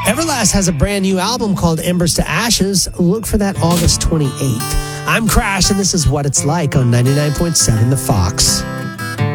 Everlast has a brand new album called Embers to Ashes. Look for that August 28th. I'm Crash, and this is What It's Like on 99.7 The Fox.